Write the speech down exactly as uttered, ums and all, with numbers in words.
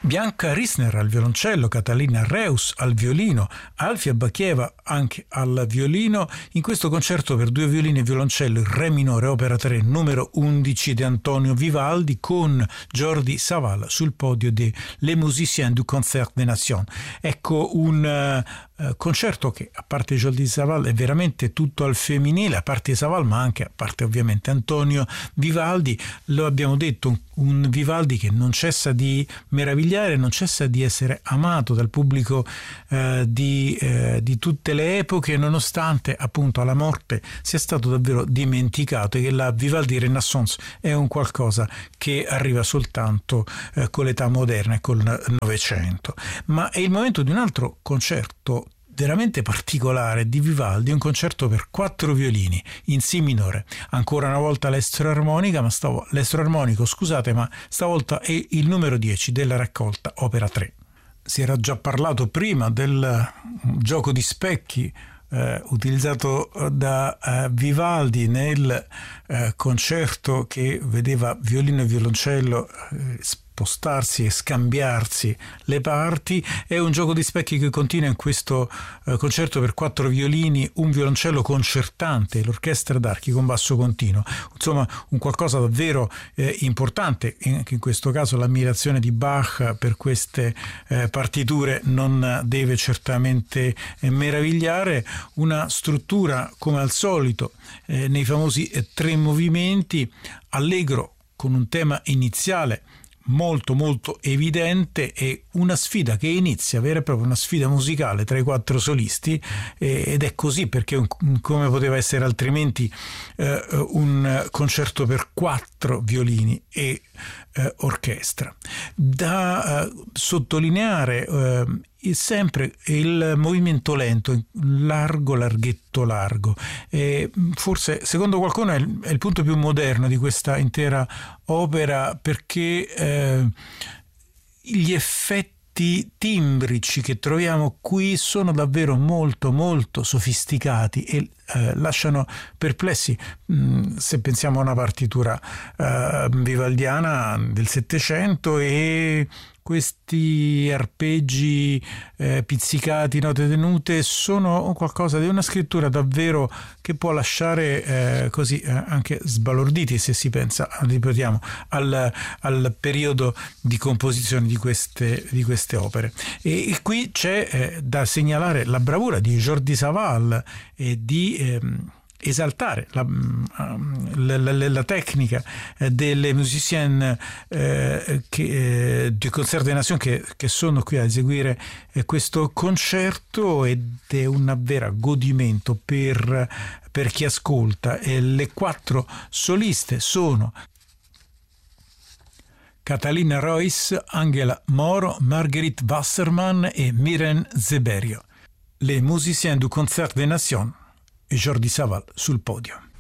Bianca Risner al violoncello, Catalina Reus al violino, Alfia Bachieva anche al violino, in questo concerto per due violini e violoncello in Re minore, opera tre, numero undici di Antonio Vivaldi, con Jordi Savall sul podio de Les Musiciens du Concert des Nations. Ecco un uh, concerto che, a parte Jordi Savall, è veramente tutto al femminile, a parte Savall ma anche a parte ovviamente Antonio Vivaldi. Lo abbiamo detto, un, un Vivaldi che non cessa di meravigliare, non cessa di essere amato dal pubblico eh, di, eh, di tutte le epoche, nonostante appunto alla morte sia stato davvero dimenticato, e che la Vivaldi Renaissance è un qualcosa che arriva soltanto eh, con l'età moderna e col Novecento. Ma è il momento di un altro concerto veramente particolare di Vivaldi, un concerto per quattro violini in Si minore, ancora una volta l'estro armonica, ma stavo, l'estro armonico, scusate, ma stavolta è il numero dieci della raccolta opera tre. Si era già parlato prima del gioco di specchi eh, utilizzato da eh, Vivaldi nel eh, concerto che vedeva violino e violoncello eh, spostarsi e scambiarsi le parti. È un gioco di specchi che continua in questo eh, concerto per quattro violini, un violoncello concertante e l'orchestra d'archi con basso continuo. Insomma, un qualcosa davvero eh, importante. Anche in questo caso l'ammirazione di Bach per queste eh, partiture non deve certamente eh, meravigliare. Una struttura come al solito eh, nei famosi eh, tre movimenti, allegro con un tema iniziale molto molto evidente, e una sfida che inizia, vera e propria una sfida musicale tra i quattro solisti, eh, ed è così perché un, come poteva essere altrimenti eh, un concerto per quattro violini e eh, orchestra. Da eh, sottolineare eh, sempre il movimento lento, largo, larghetto, largo. E forse, secondo qualcuno, è il, è il punto più moderno di questa intera opera, perché eh, gli effetti timbrici che troviamo qui sono davvero molto molto sofisticati e eh, lasciano perplessi mh, se pensiamo a una partitura eh, vivaldiana del Settecento, e questi arpeggi eh, pizzicati, note tenute, sono qualcosa di una scrittura davvero che può lasciare eh, così eh, anche sbalorditi, se si pensa, ripetiamo, al, al periodo di composizione di queste, di queste opere. E, e qui c'è eh, da segnalare la bravura di Jordi Savall e di ehm, esaltare la, la, la, la tecnica delle musiciens eh, che, eh, du Concert des Nations che, che sono qui a eseguire eh, questo concerto, ed è un vero godimento per, per chi ascolta. E le quattro soliste sono Catalina Reus, Angela Moro, Marguerite Wassermann e Miren Zeberio. Les Musiciens du Concert des Nations e Jordi Savall sul podio.